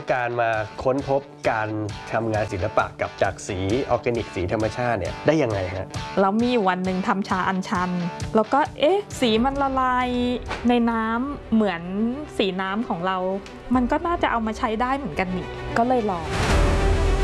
การมาค้นพบการทำงานศิลปะกับจากสีออร์แกนิกสีธรรมชาติเนี่ยได้ยังไงฮะเรามีอยู่วันหนึ่งทำชาอัญชันแล้วก็สีมันละลายในน้ำเหมือนสีน้ำของเรามันก็น่าจะเอามาใช้ได้เหมือนกันนี่ก็เลยลอง